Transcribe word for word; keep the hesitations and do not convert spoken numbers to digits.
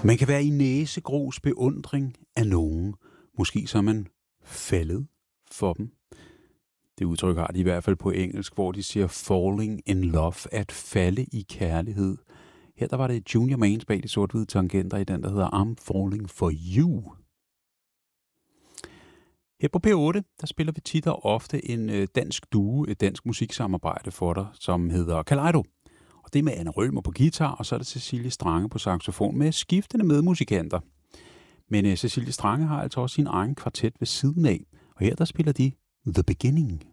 Man kan være i næsegrus beundring af nogen. Måske så er man faldet for dem. Det udtryk har de i hvert fald på engelsk, hvor de siger falling in love, at falde i kærlighed. Her der var det Junior Mains bag de sort-hvide tangenter i den, der hedder I'm Falling for You. Her på P otte, der spiller vi tit og ofte en dansk duo, et dansk musiksamarbejde for dig, som hedder Kaleido. Og det er med Anne Rømer på guitar, og så er det Cecilie Strange på saxofon med skiftende medmusikanter. Men uh, Cecilie Strange har altså også sin egen kvartet ved siden af, og her der spiller de The Beginning.